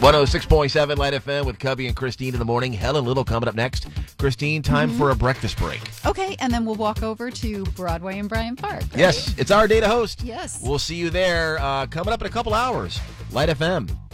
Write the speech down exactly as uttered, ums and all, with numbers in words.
one oh six point seven Light F M with Cubby and Christine in the morning. Helen Little coming up next. Christine, time Mm-hmm. for a breakfast break. Okay, and then we'll walk over to Broadway and Bryant Park. Right? Yes, it's our day to host. Yes. We'll see you there uh, coming up in a couple hours. Light F M.